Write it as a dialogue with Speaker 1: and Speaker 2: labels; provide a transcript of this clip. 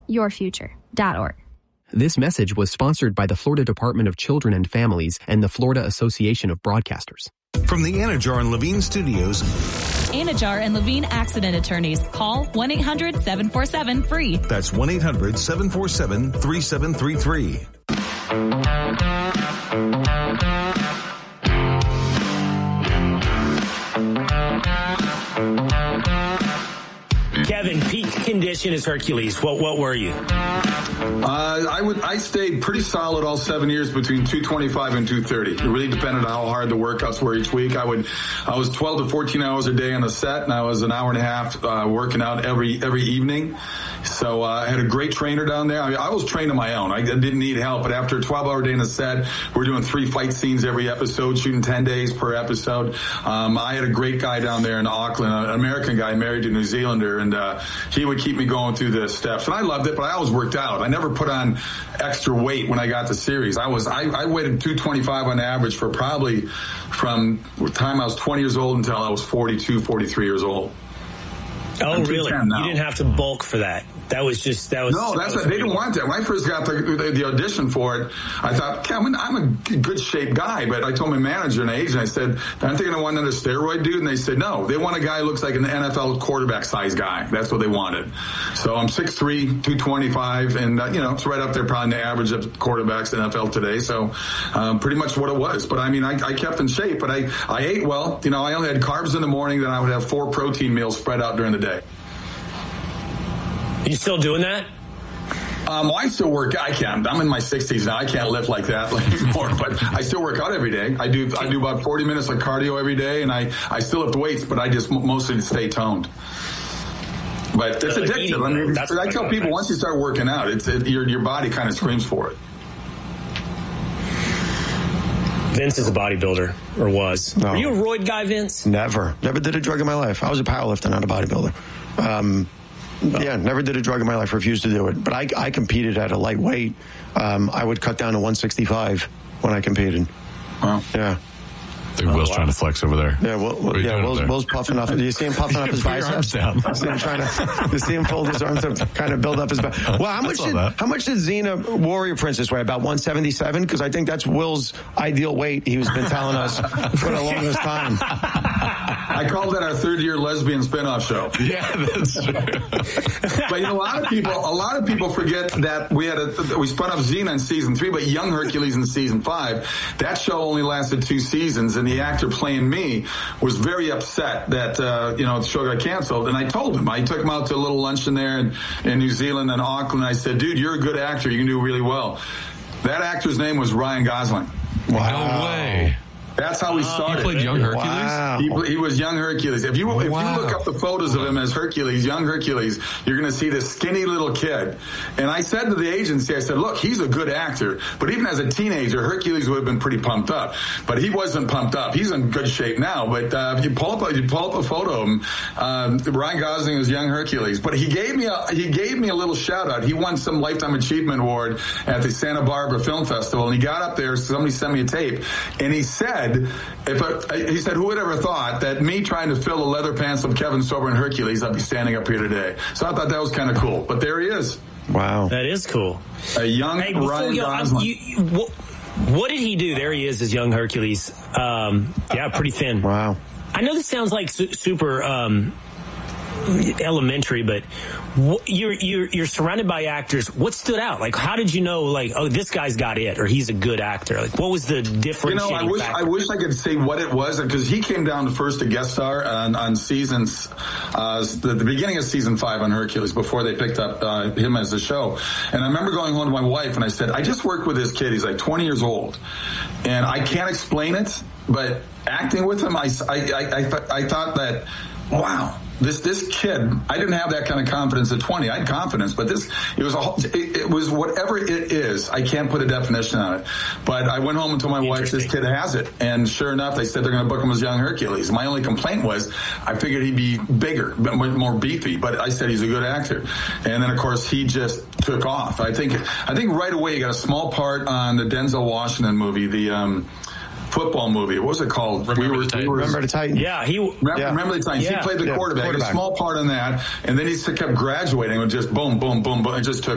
Speaker 1: yourfuture.org.
Speaker 2: This message was sponsored by the Florida Department of Children and Families and the Florida Association of Broadcasters.
Speaker 3: From the Anajar and Levine Studios.
Speaker 4: Anajar and Levine Accident Attorneys. Call 1-800-747-FREE.
Speaker 3: That's 1-800-747-3733.
Speaker 5: Kevin, peak condition is Hercules. What were you?
Speaker 6: I stayed pretty solid all 7 years between 225 and 230. It really depended on how hard the workouts were each week. I was 12 to 14 hours a day on the set, and I was an hour and a half working out every evening. So I had a great trainer down there. I was trained on my own. I didn't need help. But after a 12-hour day in the set, we're doing 3 fight scenes every episode, shooting 10 days per episode. I had a great guy down there in Auckland, an American guy married to a New Zealander, and he would keep me going through the steps. And I loved it, but I always worked out. I never put on extra weight when I got the series. I weighted 225 on average for probably from the time I was 20 years old until I was 42, 43 years old.
Speaker 5: Oh, really? You didn't have to bulk for that. No, they didn't want that. When I first got the audition for it, I thought, Kevin, I'm a good shaped guy, but I told my manager and agent, I said, aren't they going to want another steroid dude? And they said, no, they want a guy who looks like an NFL quarterback size guy. That's what they wanted. So I'm 6'3", 225, and it's right up there probably in the average of quarterbacks in NFL today. So pretty much what it was. But I mean, I kept in shape, but I ate well. I only had carbs in the morning, then I would have 4 protein meals spread out during the day. You still doing that?
Speaker 6: I still work. I can't. I'm in my 60s now. I can't lift like that anymore. But I still work out every day. I do about 40 minutes of cardio every day, and I still lift weights, but I just mostly stay toned. But it's addictive. I mean, I tell people once you start working out, your body kind of screams for it.
Speaker 5: Vince is a bodybuilder, or was.
Speaker 7: No.
Speaker 5: Were you a roid guy, Vince?
Speaker 7: Never did a drug in my life. I was a powerlifter, not a bodybuilder. Yeah, never did a drug in my life, refused to do it. But I competed at a lightweight. I would cut down to 165 when I competed.
Speaker 6: Wow.
Speaker 7: Yeah.
Speaker 8: I think Will's trying to flex over there.
Speaker 7: Yeah, Will's puffing up. Do you see him puffing up his biceps?
Speaker 8: Down.
Speaker 7: You see him fold his arms up, kind of build up his back. Well, how much did Xena Warrior Princess weigh? About 177? Because I think that's Will's ideal weight. He's been telling us for the longest time.
Speaker 6: I called that our third-year lesbian spinoff show.
Speaker 8: Yeah, that's true.
Speaker 6: But a lot of people forget that we spun off Xena in season 3, but Young Hercules in season 5. That show only lasted 2 seasons, and the actor playing me was very upset that the show got canceled. And I told him, I took him out to a little luncheon there in New Zealand and Auckland. I said, dude, you're a good actor. You can do really well. That actor's name was Ryan Gosling.
Speaker 8: Wow. No way.
Speaker 6: That's how we started.
Speaker 8: He played Young Hercules?
Speaker 6: Wow. He was Young Hercules. If you look up the photos of him as Hercules, Young Hercules, you're going to see this skinny little kid. And I said to the agency, I said, look, he's a good actor. But even as a teenager, Hercules would have been pretty pumped up. But he wasn't pumped up. He's in good shape now. But if you pull up a photo of him, Ryan Gosling was Young Hercules. But he gave me a little shout out. He won some Lifetime Achievement Award at the Santa Barbara Film Festival. And he got up there, somebody sent me a tape, and he said, who would ever thought that me trying to fill the leather pants of Kevin Sorbo and Hercules, I'd be standing up here today. So I thought that was kind of cool. But there he is.
Speaker 7: Wow.
Speaker 5: That is cool.
Speaker 6: A young Ryan Gosling.
Speaker 5: What did he do? There he is as Young Hercules. Pretty thin.
Speaker 7: Wow.
Speaker 5: I know this sounds like super elementary, but you're surrounded by actors. What stood out? Like, how did you know, this guy's got it, or he's a good actor? Like, what was the differentiating factor?
Speaker 6: I wish I could say what it was, because he came down first to guest star on seasons, the beginning of season 5 on Hercules, before they picked up him as the show. And I remember going home to my wife, and I said, I just worked with this kid. He's like 20 years old, and I can't explain it, but acting with him, I thought that, wow. This kid, I didn't have that kind of confidence at 20. I had confidence, but it was whatever it is. I can't put a definition on it. But I went home and told my wife, this kid has it. And sure enough, they said they're going to book him as Young Hercules. My only complaint was I figured he'd be bigger, more beefy, but I said he's a good actor. And then, of course, he just took off. I think right away he got a small part on the Denzel Washington movie, the football movie. What was it called?
Speaker 7: Remember the Titans.
Speaker 5: Yeah,
Speaker 6: Remember the Titans. Yeah. He played the quarterback. A small part on that, and then he kept graduating with just boom, boom, boom, boom. It just took